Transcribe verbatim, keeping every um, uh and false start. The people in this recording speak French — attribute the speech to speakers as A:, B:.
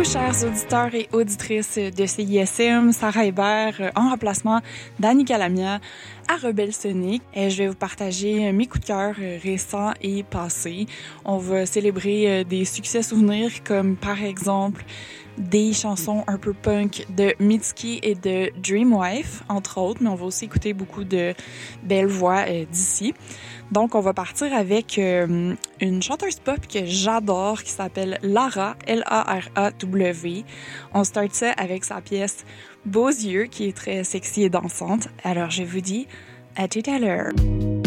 A: chers auditeurs et auditrices de C I S M, Sarah Hébert en remplacement d'Annie Calamia à Rebelle Sonic. Et je vais vous partager mes coups de cœur récents et passés. On va célébrer des succès souvenirs comme par exemple des chansons un peu punk de Mitski et de Dreamwife, entre autres, mais on va aussi écouter beaucoup de belles voix euh, d'ici. Donc, on va partir avec euh, une chanteuse pop que j'adore qui s'appelle Lara, L A R A W. On start ça avec sa pièce Beaux yeux qui est très sexy et dansante. Alors, je vous dis à tout à l'heure.